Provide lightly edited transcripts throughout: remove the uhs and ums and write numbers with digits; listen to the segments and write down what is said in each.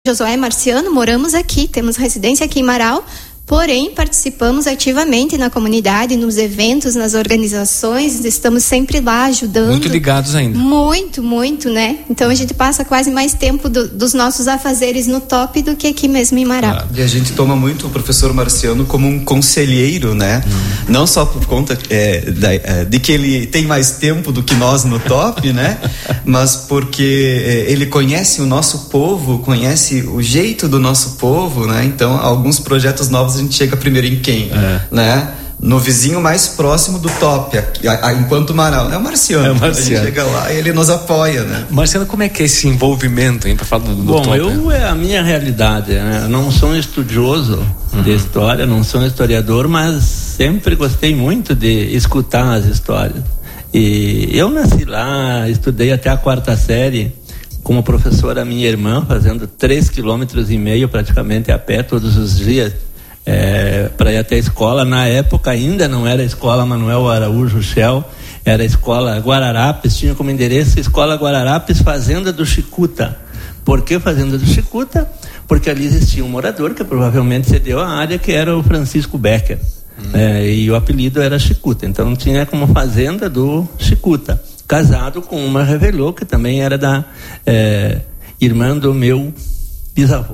Josué Marciano, moramos aqui, temos residência aqui em Marau, porém participamos ativamente na comunidade, nos eventos, nas organizações, estamos sempre lá ajudando. Muito ligados ainda. Muito, muito, né? Então a gente passa quase mais tempo dos nossos afazeres no top do que aqui mesmo em Marau. E a gente toma muito o professor Marciano como um conselheiro, né? Não só por conta de que ele tem mais tempo do que nós no top, né? Mas porque ele conhece o nosso povo, conhece o jeito do nosso povo, né? Então alguns projetos novos a gente chega primeiro em quem? Né? No vizinho mais próximo do top, enquanto Marau, é o Marciano. A gente chega lá e ele nos apoia, né? Marciano, como é que é esse envolvimento, hein, para falar do Bom, top? É a minha realidade, né? Eu não sou um estudioso de história, não sou um historiador, mas sempre gostei muito de escutar as histórias. E eu nasci lá, estudei até a 4ª série, como professora minha irmã, fazendo 3,5 km praticamente a pé todos os dias, para ir até a escola. Na época ainda não era a escola Manuel Araújo Shell, era a escola Guararapes, tinha como endereço Escola Guararapes, Fazenda do Chicuta. Por que Fazenda do Chicuta? Porque ali existia um morador que provavelmente cedeu a área, que era o Francisco Becker, e o apelido era Chicuta, então tinha como Fazenda do Chicuta, casado com uma Revelô, que também era da irmã do meu bisavô,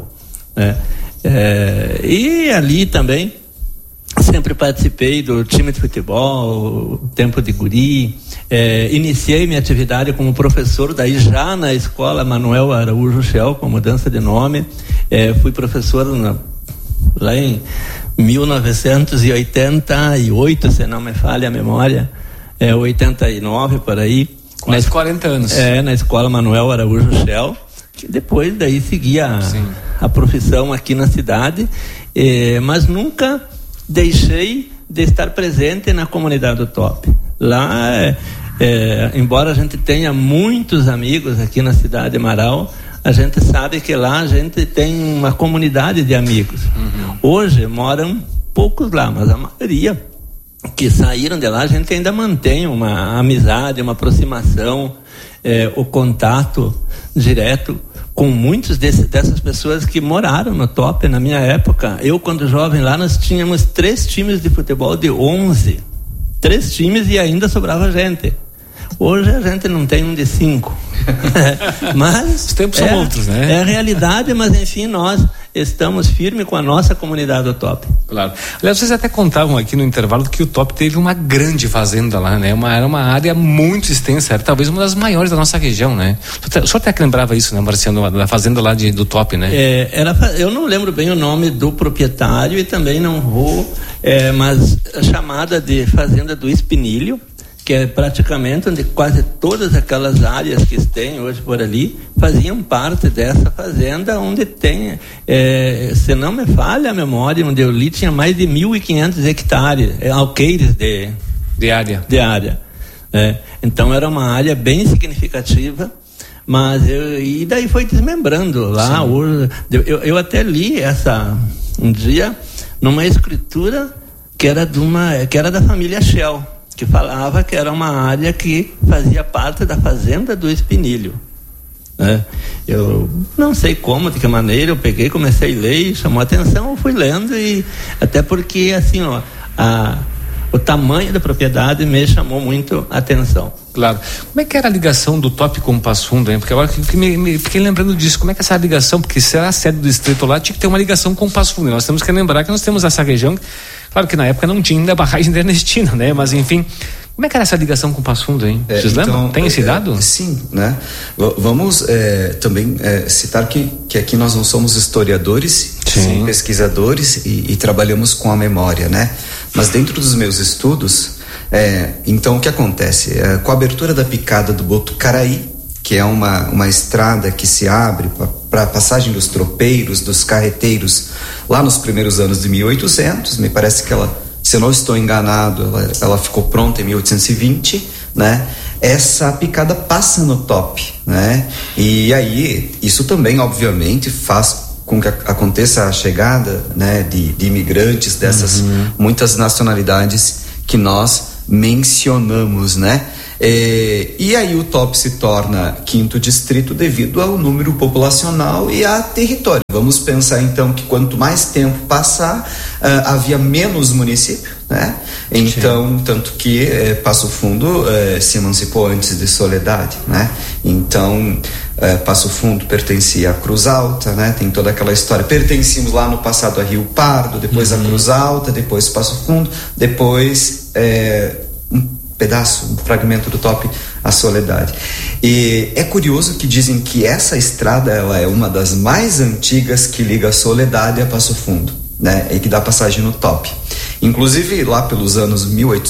e ali também sempre participei do time de futebol, tempo de guri, iniciei minha atividade como professor, daí já na escola Manuel Araújo Shell, com mudança de nome, fui professor lá em 1988, se não me falha a memória, 89 por aí. Quase 40 anos. Na escola Manuel Araújo Shell, que depois daí seguia a profissão aqui na cidade, mas nunca deixei de estar presente na comunidade do top. Lá, embora a gente tenha muitos amigos aqui na cidade de Marau, a gente sabe que lá a gente tem uma comunidade de amigos. Hoje moram poucos lá, mas a maioria que saíram de lá, a gente ainda mantém uma amizade, uma aproximação, o contato direto com muitos dessas pessoas que moraram no top. Na minha época, eu quando jovem lá, nós tínhamos 3 times de futebol de 11, 3 times, e ainda sobrava gente. Hoje a gente não tem um de 5. Mas os tempos são outros, né? É a realidade, mas enfim, nós estamos firmes com a nossa comunidade do top. Claro. Aliás, vocês até contavam aqui no intervalo que o top teve uma grande fazenda lá, né? Era uma área muito extensa, era talvez uma das maiores da nossa região, né? O senhor até que lembrava isso, né, Marciano, da fazenda lá do top, né? Eu não lembro bem o nome do proprietário e também não vou, mas a chamada de Fazenda do Espinilho, que é praticamente onde quase todas aquelas áreas que tem hoje por ali faziam parte dessa fazenda, onde tem, se não me falha a memória, onde eu li, tinha mais de 1.500 hectares, alqueires de área. Então era uma área bem significativa, mas e daí foi desmembrando lá. Hoje, eu até li um dia numa escritura que era da família Shell, que falava que era uma área que fazia parte da Fazenda do Espinilho. Eu não sei como, de que maneira, eu peguei, comecei a ler, chamou a atenção, eu fui lendo, e até porque assim, o tamanho da propriedade me chamou muito a atenção. Claro. Como é que era a ligação do top com o Passo Fundo, hein? Porque agora me fiquei lembrando disso. Como é que é essa ligação? Porque se era a sede do distrito lá, tinha que ter uma ligação com o Passo Fundo. Nós temos que lembrar que nós temos essa região, claro que na época não tinha ainda a barragem de Ernestina, né? Mas enfim, como é que era essa ligação com o Passo Fundo, hein? Vocês lembram? Tem esse dado? Sim, né? Vamos também citar que aqui nós não somos historiadores, sim, pesquisadores e trabalhamos com a memória, né? Mas dentro dos meus estudos, então o que acontece? Com a abertura da picada do Botucaraí, que é uma estrada que se abre para a passagem dos tropeiros, dos carreteiros, lá nos primeiros anos de 1800, me parece que ela, se eu não estou enganado, ela ficou pronta em 1820, né? Essa picada passa no top, né? E aí, isso também, obviamente, faz com que aconteça a chegada, né, de imigrantes dessas muitas nacionalidades que nós mencionamos, né? E aí o top se torna 5º distrito devido ao número populacional e a território. Vamos pensar então que quanto mais tempo passar, havia menos município, né? Então, tanto que Passo Fundo se emancipou antes de Soledade, né? Então, Passo Fundo pertencia à Cruz Alta, né? Tem toda aquela história. Pertencíamos lá no passado a Rio Pardo, depois a Cruz Alta, depois Passo Fundo, depois um fragmento do top a Soledade. E é curioso que dizem que essa estrada ela é uma das mais antigas que liga a Soledade a Passo Fundo, né? E que dá passagem no top. Inclusive lá pelos anos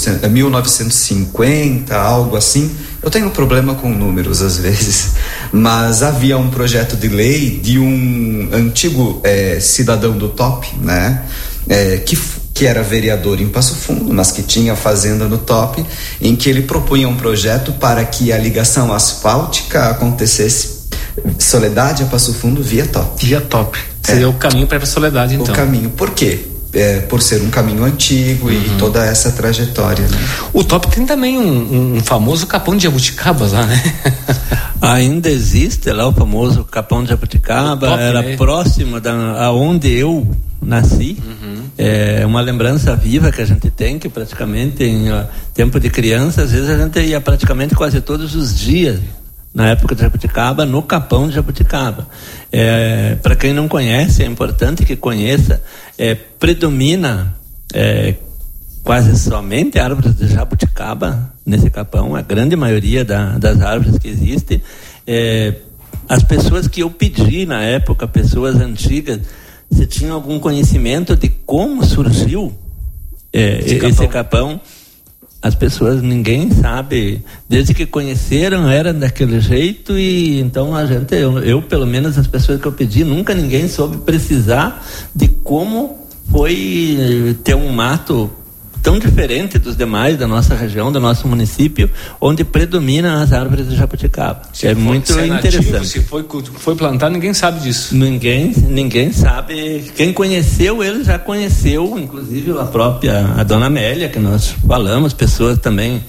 1950, algo assim. Eu tenho um problema com números às vezes, mas havia um projeto de lei de um antigo cidadão do top, né? Que era vereador em Passo Fundo, mas que tinha fazenda no top, em que ele propunha um projeto para que a ligação asfáltica acontecesse Soledade a Passo Fundo via top. Via top. Seria o caminho para a Soledade, então. O caminho. Por quê? Por ser um caminho antigo e toda essa trajetória, né? O top tem também um famoso Capão de Jabuticaba lá, né? Ainda existe lá o famoso Capão de Jabuticaba, top, era próximo aonde eu nasci. É uma lembrança viva que a gente tem, que praticamente em tempo de criança, às vezes a gente ia praticamente quase todos os dias na época de Jabuticaba, no Capão de Jabuticaba. Para quem não conhece, é importante que conheça, predomina quase somente árvores de jabuticaba nesse capão, a grande maioria das árvores que existem. As pessoas que eu pedi na época, pessoas antigas, se tinham algum conhecimento de como surgiu esse capão, as pessoas, ninguém sabe, desde que conheceram era daquele jeito, e então eu pelo menos as pessoas que eu pedi, nunca ninguém soube precisar de como foi ter um mato tão diferente dos demais da nossa região, do nosso município, onde predominam as árvores de jabuticaba. Muito interessante. Nativo, se foi plantado, ninguém sabe disso. Ninguém sabe. Quem conheceu, ele já conheceu, inclusive a dona Amélia, que nós falamos, pessoas também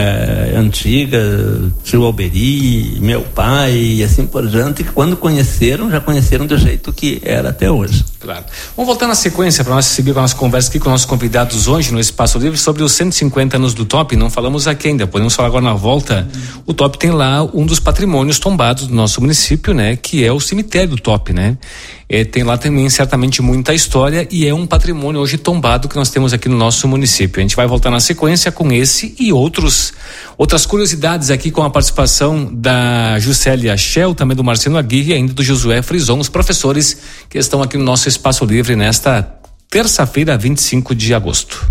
antigas, tio Alberi, meu pai e assim por diante, que quando conheceram, já conheceram do jeito que era até hoje. Claro. Vamos voltar na sequência para nós seguir com a nossa conversa aqui com nossos convidados hoje no Espaço Livre sobre os 150 anos do top. Não falamos aqui ainda, podemos falar agora na volta. O top tem lá um dos patrimônios tombados do nosso município, né? Que é o cemitério do top, né? Tem lá também certamente muita história e é um patrimônio hoje tombado que nós temos aqui no nosso município. A gente vai voltar na sequência com esse e outras curiosidades aqui com a participação da Juscelia Schell, também do Marcelo Aguirre e ainda do Josué Frison, os professores que estão aqui no nosso Espaço Livre nesta terça-feira, 25 de agosto.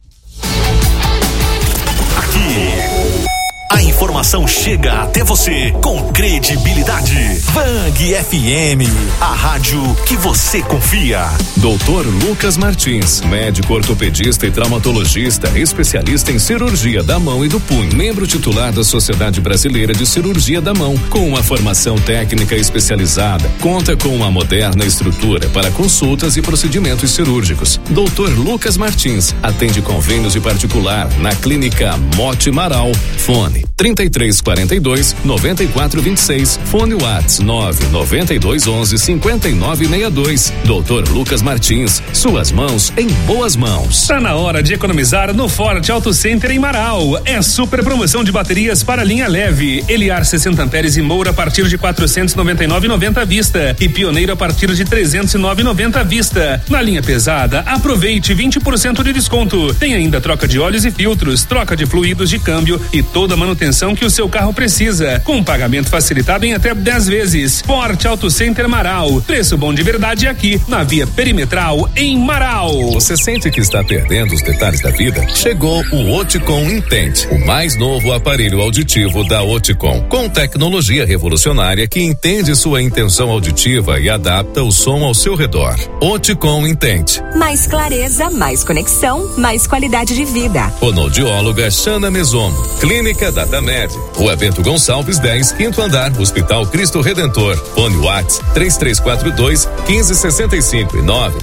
A informação chega até você com credibilidade. Bang FM, a rádio que você confia. Dr. Lucas Martins, médico ortopedista e traumatologista, especialista em cirurgia da mão e do punho, membro titular da Sociedade Brasileira de Cirurgia da Mão, com uma formação técnica especializada, conta com uma moderna estrutura para consultas e procedimentos cirúrgicos. Dr. Lucas Martins atende convênios de particular na Clínica Mote Marau. Fone 3342-9426. Fone Whats 99211-5962. Dr. Lucas Martins, suas mãos em boas mãos. Tá na hora de economizar no Forte Auto Center em Marau. É super promoção de baterias para linha leve. Eliar 60 amperes e Moura a partir de 499,90 à vista. E Pioneiro a partir de 309,90 à vista. Na linha pesada, aproveite 20% de desconto. Tem ainda troca de óleos e filtros, troca de fluidos de câmbio e toda a manutenção que o seu carro precisa, com pagamento facilitado em até 10 vezes. Forte Auto Center Marau, preço bom de verdade aqui na Via Perimetral em Marau. Você sente que está perdendo os detalhes da vida? Chegou o Oticom Intente, o mais novo aparelho auditivo da Oticom, com tecnologia revolucionária que entende sua intenção auditiva e adapta o som ao seu redor. Oticom Intente. Mais clareza, mais conexão, mais qualidade de vida. Fonoaudióloga Xana Mesomo, Clínica da Data Med. Rua Bento Gonçalves 10, 5º andar, Hospital Cristo Redentor. Fone Whats 3342-1565 e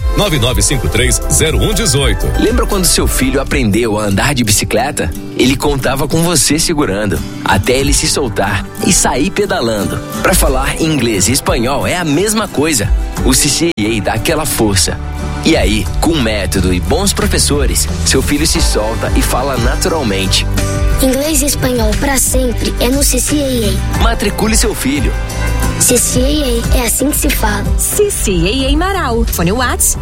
99953-0118. Lembra quando seu filho aprendeu a andar de bicicleta? Ele contava com você segurando, até ele se soltar e sair pedalando. Para falar inglês e espanhol é a mesma coisa. O CCAA dá aquela força. E aí, com método e bons professores, seu filho se solta e fala naturalmente. Inglês e espanhol para sempre é no CCAA. Matricule seu filho. CCAA, é assim que se fala. CCAA Marau. Fone Whats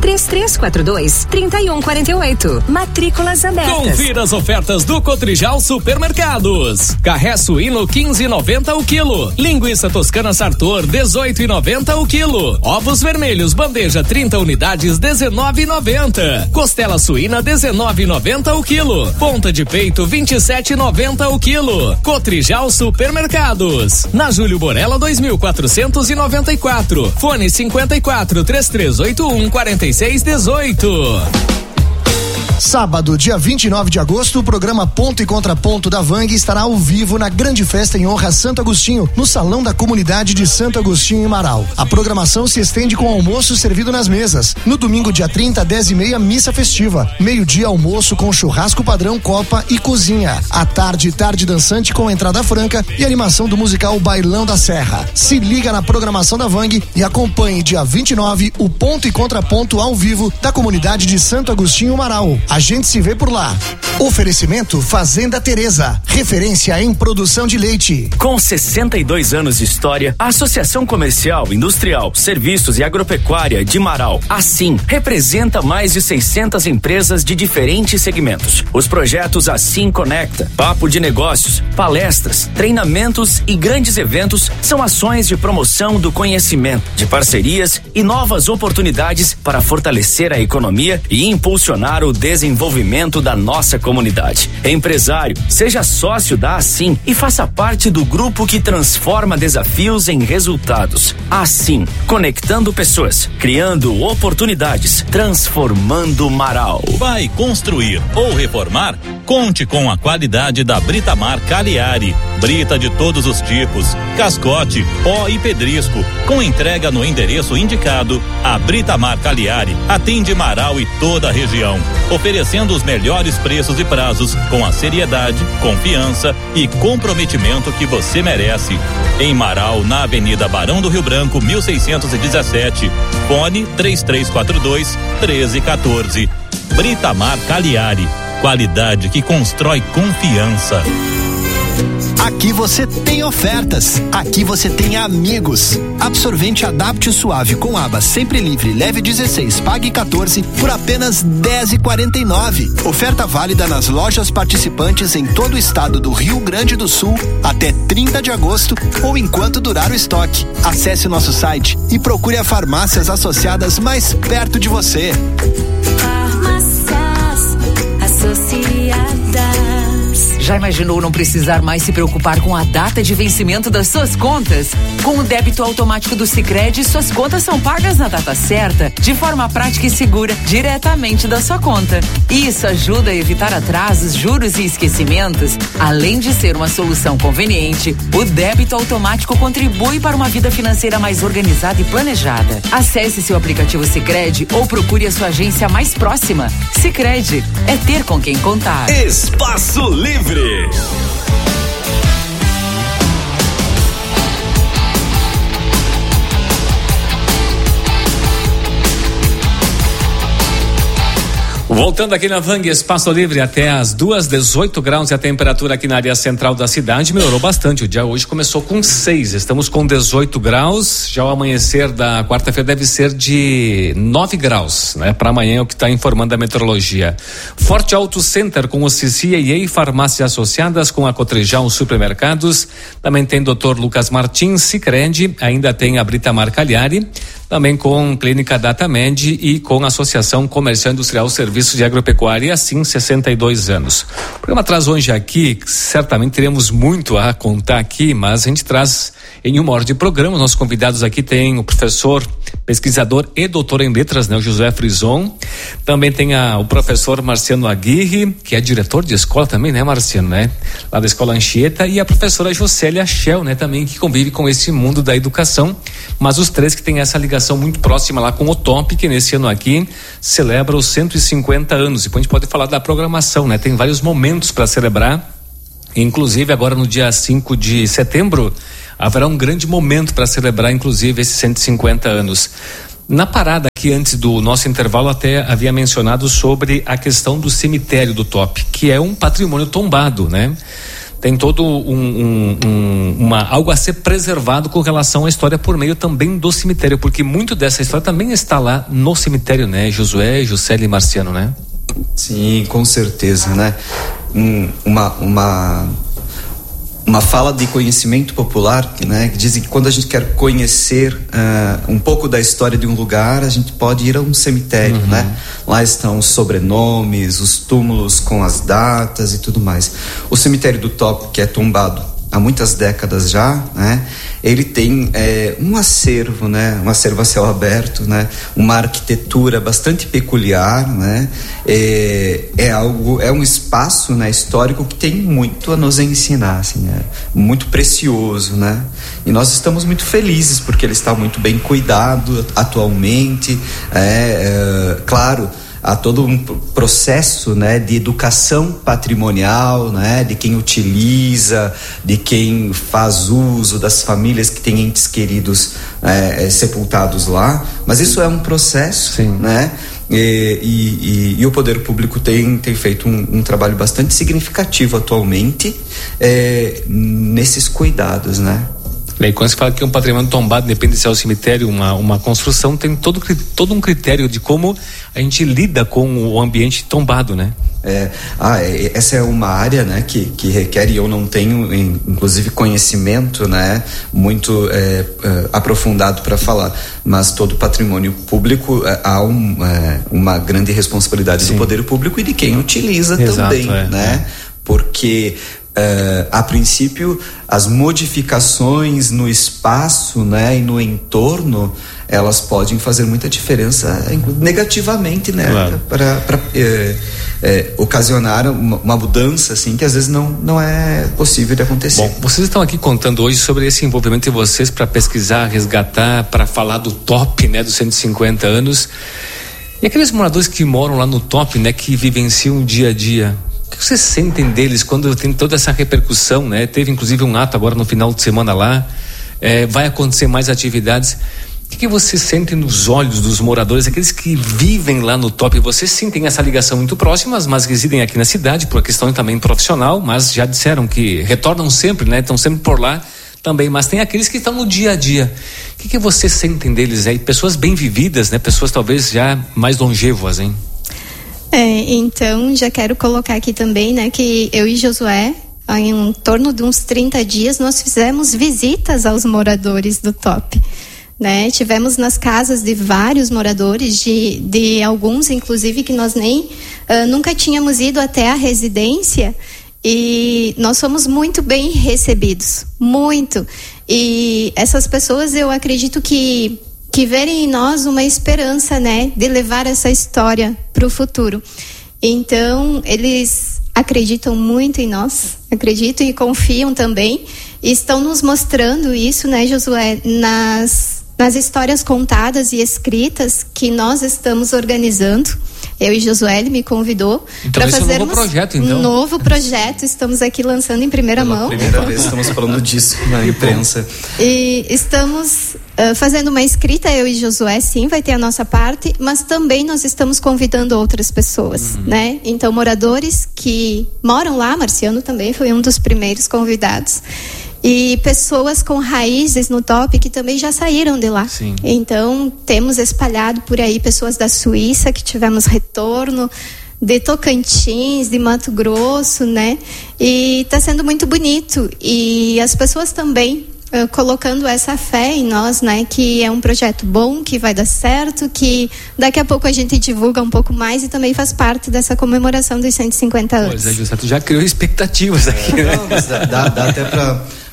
3342-3148. Matrículas abertas. Confira as ofertas do Cotrijal Supermercados. Carré suíno 15,90 o quilo. Linguiça toscana Sartor 18,90 o quilo. Ovos vermelhos bandeja 30 unidades 19,90. Costela suína 19,90 o quilo. Ponta de peito 27,90 o quilo. Cotrijal Supermercados. Na Júlio Borella 2494. Fone 54-3381-4618. Sábado, dia 29 de agosto, o programa Ponto e Contraponto da Vang estará ao vivo na grande festa em honra a Santo Agostinho, no Salão da Comunidade de Santo Agostinho em Marau. A programação se estende com almoço servido nas mesas. No domingo, dia 30, 10h30, missa festiva. Meio-dia, almoço com churrasco padrão, copa e cozinha. À tarde, tarde dançante com entrada franca e animação do musical Bailão da Serra. Se liga na programação da Vang e acompanhe dia 29 o Ponto e Contraponto ao vivo da comunidade de Santo Agostinho Marau. A gente se vê por lá. Oferecimento Fazenda Teresa, referência em produção de leite. Com 62 anos de história, a Associação Comercial, Industrial, Serviços e Agropecuária de Marau, assim, representa mais de 600 empresas de diferentes segmentos. Os projetos Assim Conecta, Papo de Negócios, palestras, treinamentos e grandes eventos são ações de promoção do conhecimento, de parcerias e novas oportunidades para fortalecer a economia e impulsionar o desenvolvimento da nossa comunidade. Empresário, seja sócio da Assim e faça parte do grupo que transforma desafios em resultados. Assim, conectando pessoas, criando oportunidades, transformando Marau. Vai construir ou reformar? Conte com a qualidade da Britamar Cagliari. Brita de todos os tipos, cascote, pó e pedrisco. Com entrega no endereço indicado, a Britamar Cagliari atende Marau e toda a região, oferecendo os melhores preços e prazos com a seriedade, confiança e comprometimento que você merece. Em Marau, na Avenida Barão do Rio Branco, 1617. Fone 3342-1314. Britamar Cagliari. Qualidade que constrói confiança. Aqui você tem ofertas, aqui você tem amigos. Absorvente Adapte Suave com aba sempre livre, leve 16, pague 14 por apenas R$10,49. Oferta válida nas lojas participantes em todo o estado do Rio Grande do Sul até 30 de agosto ou enquanto durar o estoque. Acesse o nosso site e procure as farmácias associadas mais perto de você. Farmácias Associadas. Já imaginou não precisar mais se preocupar com a data de vencimento das suas contas? Com o débito automático do Sicredi, suas contas são pagas na data certa, de forma prática e segura, diretamente da sua conta. Isso ajuda a evitar atrasos, juros e esquecimentos. Além de ser uma solução conveniente, o débito automático contribui para uma vida financeira mais organizada e planejada. Acesse seu aplicativo Sicredi ou procure a sua agência mais próxima. Sicredi é ter com quem contar. Espaço Livre. Voltando aqui na Vang, Espaço Livre, até as 2:18 graus e a temperatura aqui na área central da cidade melhorou bastante. O dia hoje começou com 6, estamos com 18 graus. Já o amanhecer da quarta-feira deve ser de 9 graus, né? Para amanhã é o que está informando a meteorologia. Forte Auto Center com o CCAA, farmácias associadas com a Cotrijal Supermercados. Também tem Dr. Lucas Martins, Sicredi, ainda tem a Britamar Cagliari, também com Clínica Data Med e com a Associação Comercial Industrial Serviços de Agropecuária, e assim 62 anos. O programa traz hoje aqui, certamente teremos muito a contar aqui, mas a gente traz em uma hora de programa. Nossos convidados aqui tem o professor pesquisador e doutor em letras, né, o José Frison. Também tem o professor Marciano Aguirre, que é diretor de escola também, né, Marciano, né? Lá da Escola Anchieta, e a professora Jocélia Schell, né, também, que convive com esse mundo da educação, mas os três que têm essa ligação muito próxima lá com o TOP, que nesse ano aqui celebra os 150 anos. E depois a gente pode falar da programação, né? Tem vários momentos para celebrar, inclusive agora no dia 5 de setembro, haverá um grande momento para celebrar, inclusive, esses 150 anos. Na parada aqui, antes do nosso intervalo, até havia mencionado sobre a questão do cemitério do TOP, que é um patrimônio tombado, né? Tem todo algo a ser preservado com relação à história por meio também do cemitério, porque muito dessa história também está lá no cemitério, né? Josué, Juscelia e Marciano, né? Sim, com certeza, né? Uma fala de conhecimento popular, né, que dizem que quando a gente quer conhecer um pouco da história de um lugar, a gente pode ir a um cemitério, né? Lá estão os sobrenomes, os túmulos com as datas e tudo mais. O cemitério do TOP, que é tombado há muitas décadas já, né? Ele tem um acervo, né? Um acervo a céu aberto, né? Uma arquitetura bastante peculiar, né? É um espaço, né, histórico que tem muito a nos ensinar, assim, muito precioso, né? E nós estamos muito felizes porque ele está muito bem cuidado atualmente, claro. Há todo um processo, né, de educação patrimonial, né, de quem utiliza, de quem faz uso, das famílias que têm entes queridos sepultados lá, mas isso é um processo. Sim. Né? E o poder público tem feito um trabalho bastante significativo atualmente nesses cuidados, né? Bem, quando se fala que é um patrimônio tombado, independente se é o cemitério, uma construção, tem todo um critério de como a gente lida com o ambiente tombado, né? Essa é uma área, né, que requer, e eu não tenho inclusive conhecimento, né, muito aprofundado para falar, mas todo patrimônio público há uma grande responsabilidade. Sim. Do poder público e de quem utiliza. Exato, também, né? Porque a princípio as modificações no espaço, né, e no entorno, elas podem fazer muita diferença negativamente, né? Claro. Para ocasionar uma mudança assim que às vezes não é possível de acontecer. Bom, vocês estão aqui contando hoje sobre esse envolvimento de vocês para pesquisar, resgatar, para falar do TOP, né, dos 150 anos. E aqueles moradores que moram lá no TOP, né, que vivenciam o dia a dia, o que vocês sentem deles quando tem toda essa repercussão, né? Teve inclusive um ato agora no final de semana lá, vai acontecer mais atividades. O que vocês sentem nos olhos dos moradores, aqueles que vivem lá no TOP? Vocês sentem essa ligação muito próxima, mas residem aqui na cidade por uma questão também profissional, mas já disseram que retornam sempre, né? Estão sempre por lá também, mas tem aqueles que estão no dia a dia. O que vocês sentem deles aí? Pessoas bem vividas, né? Pessoas talvez já mais longevas, hein? Então já quero colocar aqui também, né, que eu e Josué, em torno de uns 30 dias, nós fizemos visitas aos moradores do TOP, né? Tivemos nas casas de vários moradores, de alguns inclusive que nós nunca tínhamos ido até a residência, e nós fomos muito bem recebidos, muito. E essas pessoas, eu acredito que verem em nós uma esperança, né, de levar essa história para o futuro. Então, eles acreditam muito em nós, acreditam e confiam também, e estão nos mostrando isso, né, Josué, nas histórias contadas e escritas que nós estamos organizando. Eu e Josué, ele me convidou para fazermos um novo projeto, então. Um novo projeto. Estamos aqui lançando em primeira mão. Primeira vez estamos falando disso na imprensa. E estamos fazendo uma escrita, eu e Josué, sim, vai ter a nossa parte, mas também nós estamos convidando outras pessoas, né? Então, moradores que moram lá, Marciano também foi um dos primeiros convidados. E pessoas com raízes no TOP que também já saíram de lá. Sim. Então, temos espalhado por aí pessoas da Suíça que tivemos retorno, de Tocantins, de Mato Grosso, né? E está sendo muito bonito. E as pessoas também colocando essa fé em nós, né? Que é um projeto bom, que vai dar certo, que daqui a pouco a gente divulga um pouco mais e também faz parte dessa comemoração dos 150 anos. Pois é, José, tu já criou expectativas aqui, né? Não, mas dá até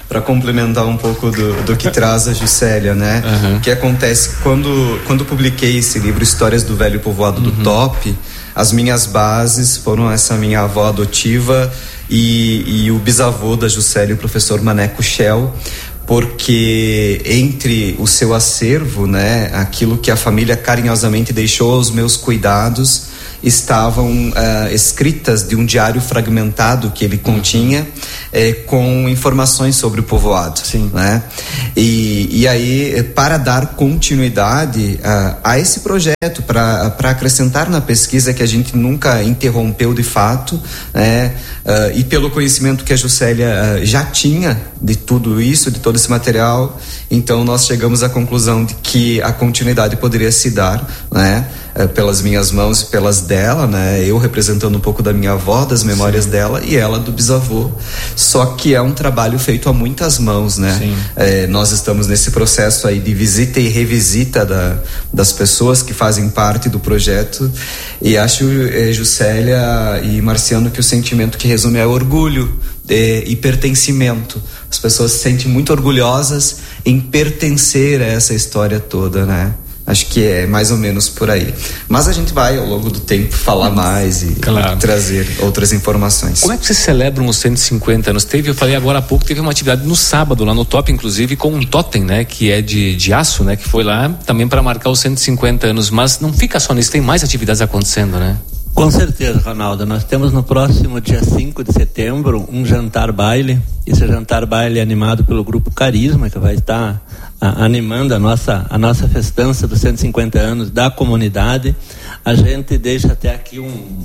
para complementar um pouco do que traz a Juscelia, né? O que acontece quando publiquei esse livro, Histórias do Velho Povoado do Top, as minhas bases foram essa minha avó adotiva e o bisavô da Juscelia, o professor Maneco Shell, porque entre o seu acervo, né, aquilo que a família carinhosamente deixou aos meus cuidados, estavam escritas de um diário fragmentado que ele continha, com informações sobre o povoado. Sim. Né? E aí, para dar continuidade a esse projeto, para acrescentar na pesquisa que a gente nunca interrompeu de fato, né? E pelo conhecimento que a Juscelia já tinha de tudo isso, de todo esse material, então nós chegamos à conclusão de que a continuidade poderia se dar, né? Pelas minhas mãos e pelas dela, né? Eu representando um pouco da minha avó, das memórias dela, e ela do bisavô. Só que é um trabalho feito a muitas mãos, né? Nós estamos nesse processo aí de visita e revisita das pessoas que fazem parte do projeto, e acho, Juscelia e Marciano, que o sentimento que resume é orgulho e pertencimento. As pessoas se sentem muito orgulhosas em pertencer a essa história toda, né? Acho que é mais ou menos por aí. Mas a gente vai, ao longo do tempo, falar mais e trazer outras informações. Como é que vocês celebram os 150 anos? Eu falei agora há pouco, teve uma atividade no sábado, lá no Top, inclusive, com um totem, né? Que é de aço, né? Que foi lá também para marcar os 150 anos. Mas não fica só nisso, tem mais atividades acontecendo, né? Com certeza, Ronaldo. Nós temos no próximo dia 5 de setembro um jantar baile. Esse jantar baile é animado pelo Grupo Carisma, que vai estar animando a nossa festança dos 150 anos da comunidade. A gente deixa até aqui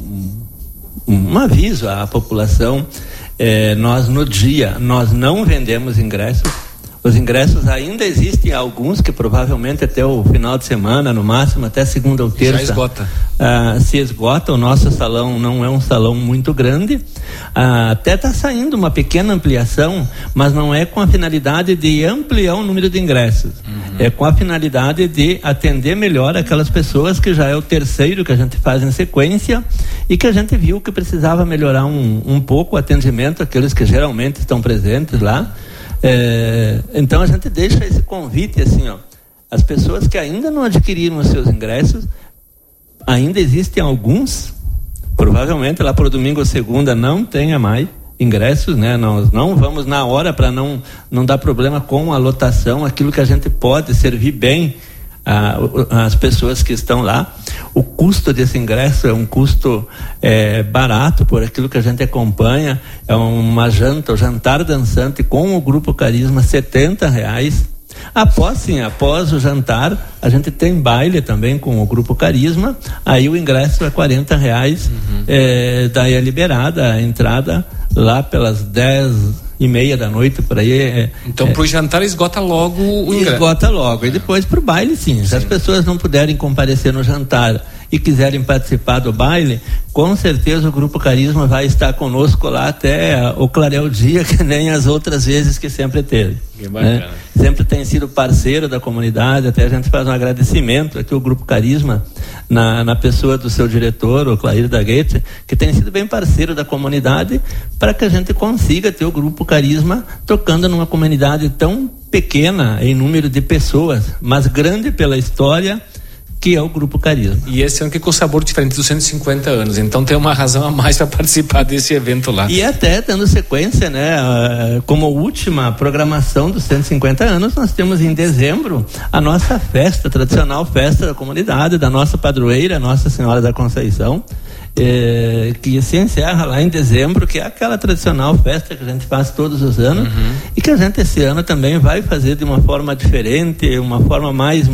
um aviso à população. Nós não vendemos ingressos. Os ingressos ainda existem, alguns que provavelmente até o final de semana, no máximo até segunda ou terça, já esgota. Se esgota. O nosso salão não é um salão muito grande, até está saindo uma pequena ampliação, mas não é com a finalidade de ampliar o número de ingressos, é com a finalidade de atender melhor aquelas pessoas que já é o terceiro que a gente faz em sequência e que a gente viu que precisava melhorar um pouco o atendimento àqueles que geralmente estão presentes lá. Então a gente deixa esse convite assim, ó, as pessoas que ainda não adquiriram os seus ingressos, ainda existem alguns, provavelmente lá para o domingo ou segunda não tenha mais ingressos, né? Nós não vamos na hora para não dar problema com a lotação, aquilo que a gente pode servir bem as pessoas que estão lá. O custo desse ingresso é um custo barato por aquilo que a gente acompanha. É uma janta, o jantar dançante com o Grupo Carisma, R$70. Após o jantar, a gente tem baile também com o Grupo Carisma. Aí o ingresso é R$40. Daí é liberada a entrada lá pelas 10:30 da noite, por aí. Então pro jantar esgota logo o ingresso. Esgota logo. E depois pro baile, sim. Se as pessoas não puderem comparecer no jantar e quiserem participar do baile, com certeza o Grupo Carisma vai estar conosco lá até o clarear o dia, que nem as outras vezes que sempre teve. Que bacana. Né? Sempre tem sido parceiro da comunidade, até a gente faz um agradecimento aqui, o Grupo Carisma, na pessoa do seu diretor, o Clair da Goethe, que tem sido bem parceiro da comunidade, para que a gente consiga ter o Grupo Carisma tocando numa comunidade tão pequena em número de pessoas, mas grande pela história, que é o Grupo Carisma. E esse ano que com sabor diferente dos 150 anos, então tem uma razão a mais para participar desse evento lá. E até dando sequência, né, como última programação dos 150 anos, nós temos em dezembro a nossa festa, tradicional festa da comunidade, da nossa padroeira, Nossa Senhora da Conceição, que se encerra lá em dezembro, que é aquela tradicional festa que a gente faz todos os anos, e que a gente esse ano também vai fazer de uma forma diferente, uma forma mais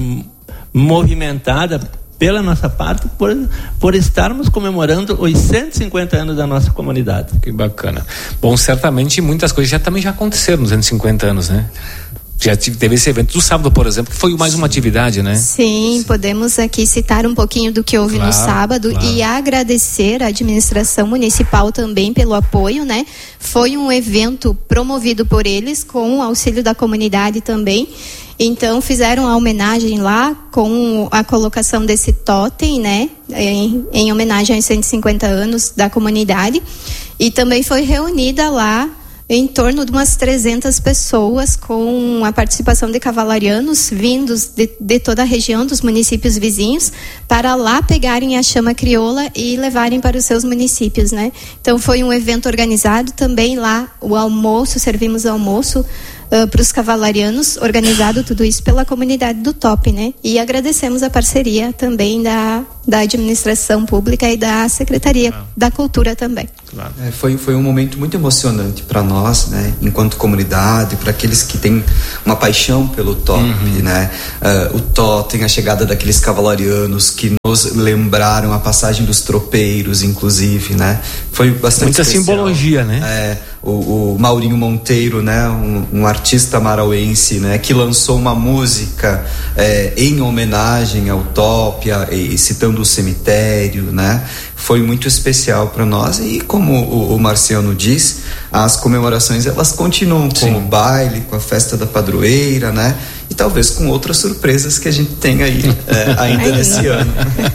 movimentada pela nossa parte, por estarmos comemorando os 150 anos da nossa comunidade. Que bacana. Bom, certamente muitas coisas já aconteceram nos 150 anos, né? Já teve esse evento do sábado, por exemplo, que foi mais uma atividade, né? Sim, podemos aqui citar um pouquinho do que houve no sábado e agradecer à administração municipal também pelo apoio, né? Foi um evento promovido por eles, com o auxílio da comunidade também. Então fizeram a homenagem lá com a colocação desse totem, né? Em homenagem aos 150 anos da comunidade. E também foi reunida lá em torno de umas 300 pessoas, com a participação de cavalarianos vindos de toda a região, dos municípios vizinhos, para lá pegarem a chama crioula e levarem para os seus municípios, né? Então foi um evento organizado também lá, o almoço, servimos almoço para os cavalarianos, organizado tudo isso pela comunidade do TOP, né? E agradecemos a parceria também da administração pública e da Secretaria da Cultura também. Claro. Foi um momento muito emocionante para nós, né? Enquanto comunidade, para aqueles que têm uma paixão pelo TOP, né? O totem, a chegada daqueles cavalarianos que nos lembraram a passagem dos tropeiros, inclusive, né? Foi bastante muita especial. Simbologia, né? O Maurinho Monteiro, né? Um artista marauense, né? Que lançou uma música em homenagem ao TOP, citando o cemitério, né? Foi muito especial para nós e, como o Marciano diz, as comemorações elas continuam com o baile, com a festa da padroeira, né? E talvez com outras surpresas que a gente tem aí ainda nesse ano.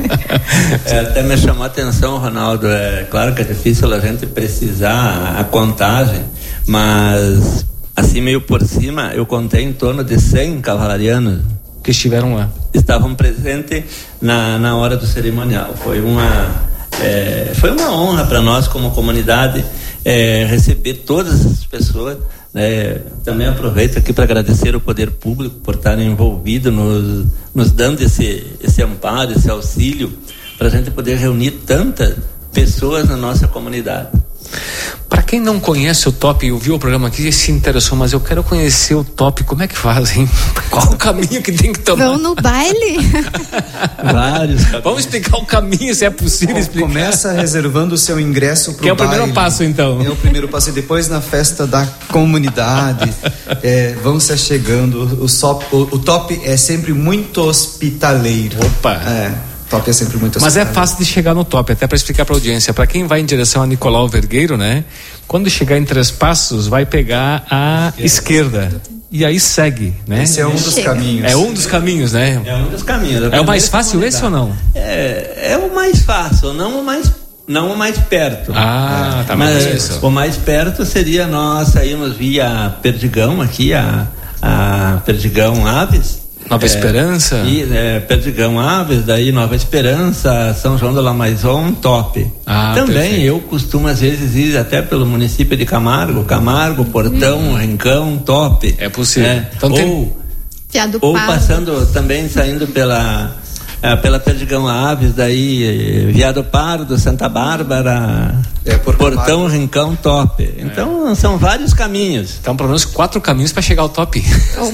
Até me chamou a atenção, Ronaldo, claro que é difícil a gente precisar a contagem, mas assim meio por cima eu contei em torno de 100 cavalarianos que estiveram lá, estavam presentes na hora do cerimonial. Foi uma honra para nós como comunidade receber todas as pessoas. Também aproveito aqui para agradecer o poder público por estar envolvido, nos dando esse amparo, esse auxílio, para a gente poder reunir tantas pessoas na nossa comunidade. Para quem não conhece o TOP e ouviu o programa aqui e se interessou, mas eu quero conhecer o TOP, como é que fazem? Qual o caminho que tem que tomar? Vão no baile? Vários caminhos. Vamos explicar o caminho, se é possível explicar. Começa reservando o seu ingresso pro que é o baile. Primeiro passo, então. É o primeiro passo, e depois na festa da comunidade vão se achegando. O TOP é sempre muito hospitaleiro. Opa! TOP é sempre muito Mas é fácil de chegar no TOP, até para explicar para a audiência. Para quem vai em direção a Nicolau Vergueiro, né? Quando chegar em Três Passos, vai pegar a esquerda. E aí segue, né? Esse é um dos caminhos. É um dos caminhos, né? É um dos caminhos. É o mais fácil esse ou não? É o mais fácil, não o mais perto. Tá. Mas o mais perto seria nós sairmos via Perdigão aqui, a Perdigão Aves. Nova Esperança? Perdigão Aves, daí Nova Esperança, São João da Lamaison, TOP. Também perfeito. Eu costumo às vezes ir até pelo município de Camargo, Portão, Rincão, TOP. É possível. Então ou passando também, saindo pela Perdigão Aves, daí Viado Pardo, Santa Bárbara, Portão, Rincão, TOP. Então são vários caminhos. Então pelo menos 4 caminhos para chegar ao TOP.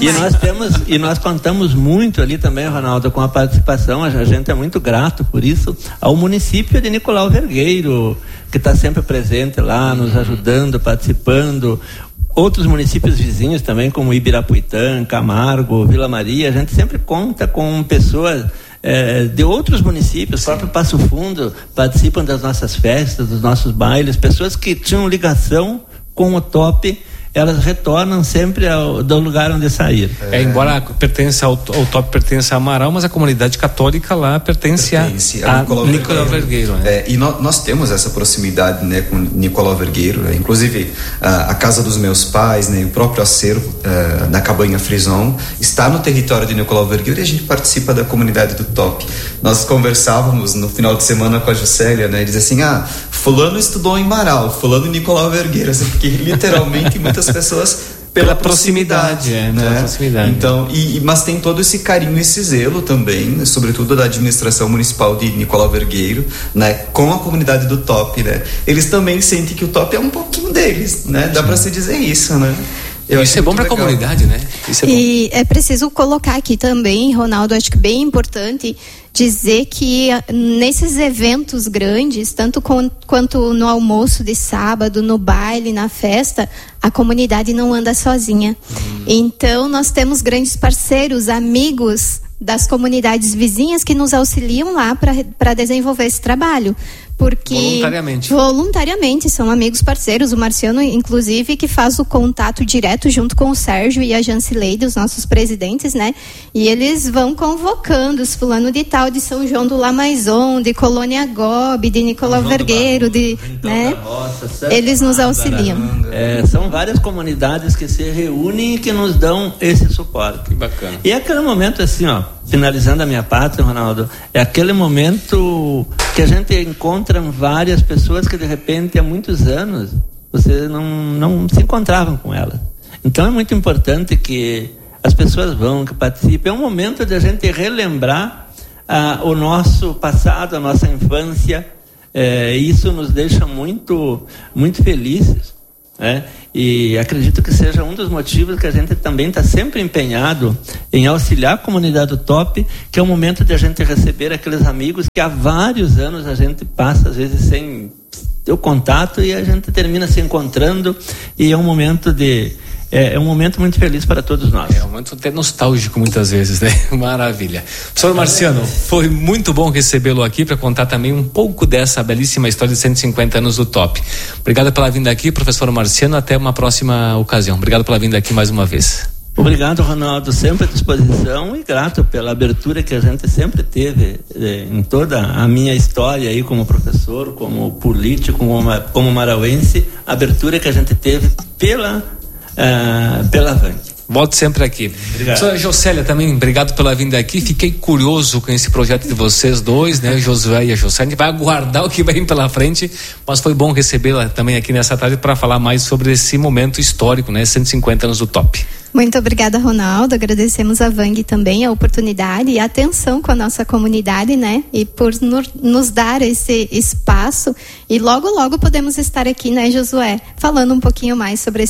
E nós contamos muito ali também, Ronaldo, com a participação, a gente é muito grato por isso, ao município de Nicolau Vergueiro, que está sempre presente lá, nos ajudando, participando. Outros municípios vizinhos também, como Ibirapuitã, Camargo, Vila Maria, a gente sempre conta com pessoas de outros municípios, o próprio Passo Fundo participam das nossas festas, dos nossos bailes, pessoas que tinham ligação com o TOP, elas retornam sempre do lugar onde saíram. Embora pertença ao TOP, pertença a Amaral, mas a comunidade católica lá pertence a Nicolau Vergueiro. Né? E nós temos essa proximidade, né, com Nicolau Vergueiro, né? Inclusive a casa dos meus pais, né, o próprio acervo da Cabanha Frison está no território de Nicolau Vergueiro, e a gente participa da comunidade do TOP. Nós conversávamos no final de semana com a Juscelia, né, e diz assim, fulano estudou em Amaral, fulano em Nicolau Vergueiro, assim, porque literalmente muitas pessoas pela proximidade, né? Pela proximidade. Então, mas tem todo esse carinho, esse zelo também, né? Sobretudo da administração municipal de Nicolau Vergueiro, né? Com a comunidade do TOP, né? Eles também sentem que o TOP é um pouquinho deles, né? Dá para se dizer isso, né? Isso é bom para a comunidade, né? E é preciso colocar aqui também, Ronaldo, acho que bem importante dizer que nesses eventos grandes, tanto quanto no almoço de sábado, no baile, na festa, a comunidade não anda sozinha. Então, nós temos grandes parceiros, amigos das comunidades vizinhas que nos auxiliam lá para desenvolver esse trabalho. Porque voluntariamente são amigos parceiros, o Marciano inclusive que faz o contato direto junto com o Sérgio e a Jancileide, os nossos presidentes, né? E eles vão convocando os fulano de tal de São João do Lamaison, de Colônia Gobi, de Nicolau Vergueiro, né? Roça, eles nos auxiliam. São várias comunidades que se reúnem e que nos dão esse suporte. Que bacana. E é aquele momento assim, finalizando a minha parte, Ronaldo, é aquele momento que a gente encontra várias pessoas que de repente há muitos anos você não se encontravam com elas. Então é muito importante que as pessoas vão, que participem. É um momento de a gente relembrar o nosso passado, a nossa infância. Isso nos deixa muito, muito felizes, né? E acredito que seja um dos motivos que a gente também está sempre empenhado em auxiliar a comunidade do Top, que é o momento de a gente receber aqueles amigos que há vários anos a gente passa, às vezes, sem ter o contato, e a gente termina se encontrando, e é um momento um momento muito feliz para todos nós. É um momento até nostálgico muitas vezes, né? Maravilha. Professor Marciano, foi muito bom recebê-lo aqui para contar também um pouco dessa belíssima história de 150 anos do Top. Obrigado pela vinda aqui, professor Marciano, até uma próxima ocasião. Obrigado pela vinda aqui mais uma vez. Obrigado, Ronaldo, sempre à disposição, e grato pela abertura que a gente sempre teve em toda a minha história aí como professor, como político, como marauense, a abertura que a gente teve pela VANG. Volte sempre aqui. Obrigado. Professora Jocélia, também obrigado pela vinda aqui. Fiquei curioso com esse projeto de vocês dois, né? Josué e a Jocélia. A gente vai aguardar o que vem pela frente, mas foi bom recebê-la também aqui nessa tarde para falar mais sobre esse momento histórico, né? 150 anos do Top. Muito obrigada, Ronaldo. Agradecemos a VANG também a oportunidade e a atenção com a nossa comunidade, né? E por nos dar esse espaço. E logo podemos estar aqui, né, Josué? Falando um pouquinho mais sobre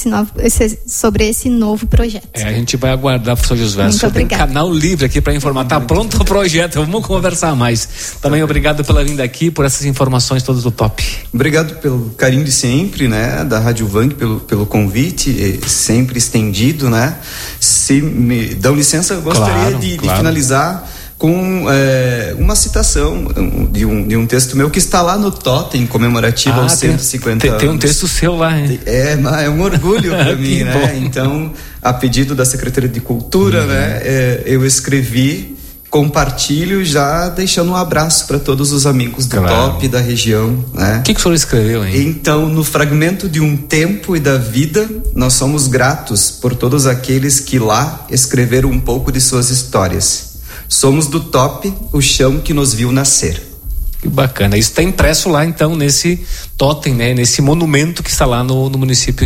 esse novo projeto. A gente vai aguardar, professor Josué. Muito obrigada. Tem canal livre aqui para informar. Tá pronto o projeto. Vamos conversar mais. Também obrigado pela vinda aqui, por essas informações todas do Top. Obrigado pelo carinho de sempre, né? Da Rádio VANG, pelo convite, sempre estendido, né? Se me dão licença, eu gostaria de finalizar com uma citação de um texto meu que está lá no totem comemorativo aos 150 anos. Tem um texto seu lá, hein? É um orgulho para mim, né? Bom. Então, a pedido da Secretaria de Cultura, né? Eu escrevi, compartilho, já deixando um abraço para todos os amigos do Top, da região, né? O que o senhor escreveu, hein? Então, no fragmento de um tempo e da vida, nós somos gratos por todos aqueles que lá escreveram um pouco de suas histórias. Somos do Top, o chão que nos viu nascer. Que bacana. Isso está impresso lá, então, nesse totem, né? Nesse monumento que está lá no município,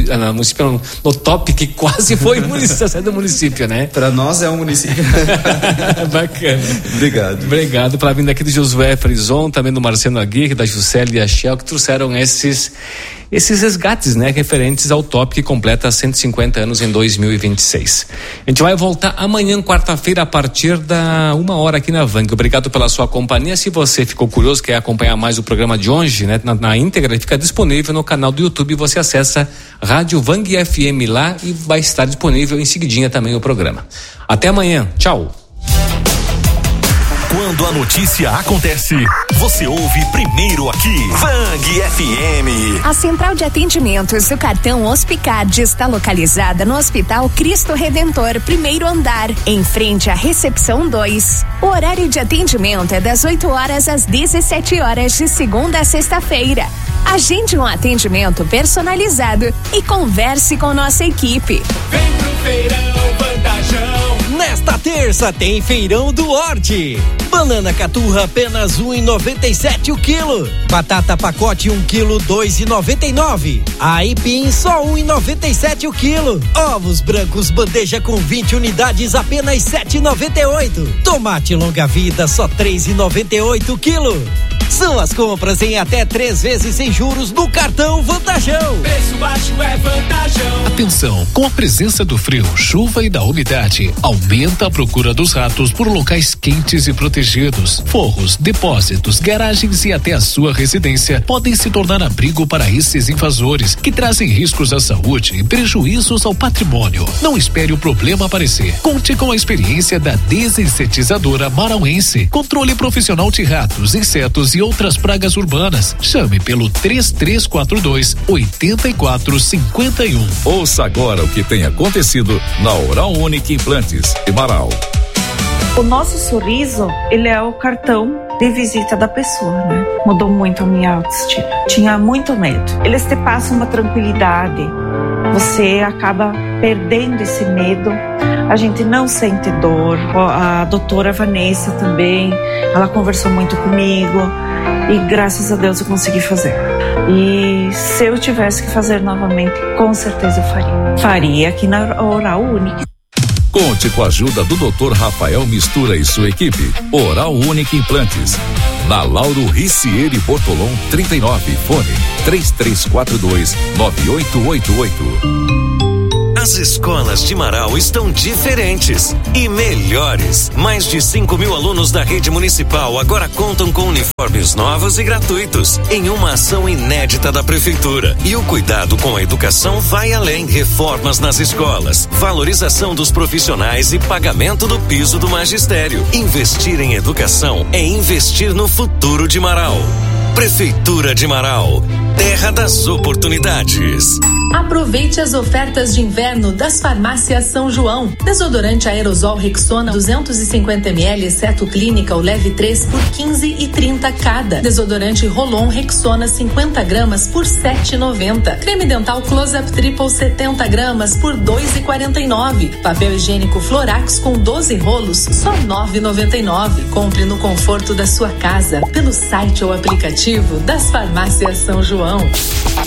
no Top, que quase foi município, do município, né? Para nós é um município. Bacana. Obrigado. Obrigado pela vinda aqui do Josué Frison, também do Marciano Aguirre, da Juscelia e a Shell, que trouxeram esses resgates, né, referentes ao Top, que completa 150 anos em 2026. A gente vai voltar amanhã, quarta-feira, a partir da 1h aqui na VANG. Obrigado pela sua companhia. Se você ficou curioso, quer acompanhar mais o programa de hoje, né, na íntegra, ele fica disponível no canal do YouTube. Você acessa Rádio VANG FM lá e vai estar disponível em seguidinha também o programa. Até amanhã. Tchau. Quando a notícia acontece, você ouve primeiro aqui. VANG FM. A central de atendimentos do cartão Hospicard está localizada no Hospital Cristo Redentor, primeiro andar, em frente à recepção 2. O horário de atendimento é das 8 horas às 17 horas de segunda a sexta-feira. Agende um atendimento personalizado e converse com nossa equipe. Vem pro feirão Vantajão. Nesta terça tem feirão do Horti. Banana caturra apenas R$1,97 o quilo. Batata pacote 1 quilo R$2,99. Aipim só R$1,97 o quilo. Ovos brancos bandeja com 20 unidades apenas R$7,98. Tomate longa vida só R$3,98 o quilo. São as compras em até 3 vezes sem juros no cartão Vantajão. Preço baixo é Vantajão. Atenção, com a presença do frio, chuva e da umidade, aumenta a procura dos ratos por locais quentes e protegidos. Forros, depósitos, garagens e até a sua residência podem se tornar abrigo para esses invasores que trazem riscos à saúde e prejuízos ao patrimônio. Não espere o problema aparecer. Conte com a experiência da desinsetizadora marauense. Controle profissional de ratos, insetos e outras pragas urbanas. Chame pelo 3342-8451. Ouça agora o que tem acontecido na Oral Unique Implantes de Marau. O nosso sorriso, ele é o cartão de visita da pessoa, né? Mudou muito a minha autoestima. Tinha muito medo. Eles te passam uma tranquilidade. Você acaba perdendo esse medo. A gente não sente dor. A doutora Vanessa também, ela conversou muito comigo e graças a Deus eu consegui fazer. E se eu tivesse que fazer novamente, com certeza eu faria. Faria aqui na Oral Unique. Conte com a ajuda do Dr. Rafael Mistura e sua equipe. Oral Unique Implantes. Na Lauro Ricieri Bortolom 39, fone 3342-9888. As escolas de Marau estão diferentes e melhores. Mais de 5.000 alunos da rede municipal agora contam com uniformes novos e gratuitos, em uma ação inédita da prefeitura. E o cuidado com a educação vai além. Reformas nas escolas, valorização dos profissionais e pagamento do piso do magistério. Investir em educação é investir no futuro de Marau. Prefeitura de Marau, terra das oportunidades. Aproveite as ofertas de inverno das farmácias São João. Desodorante aerosol Rexona 250 ml, exceto clínica ou leve 3 por 15,30 cada. Desodorante Rolon Rexona 50 gramas por 7,90. Creme dental Close-Up Triple 70 gramas por 2,49. Papel higiênico Florax com 12 rolos, só 9,99. Compre no conforto da sua casa, pelo site ou aplicativo das farmácias São João.